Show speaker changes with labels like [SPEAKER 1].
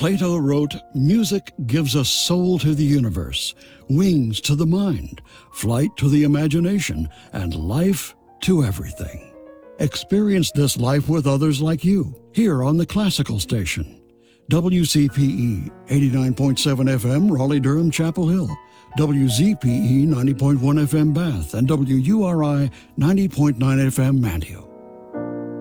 [SPEAKER 1] Plato wrote, "Music gives a soul to the universe, wings to the mind, flight to the imagination, and life to everything." Experience this life with others like you, here on the Classical Station. WCPE 89.7 FM, Raleigh-Durham, Chapel Hill. WZPE 90.1 FM, Bath. And WURI 90.9 FM, Manteo.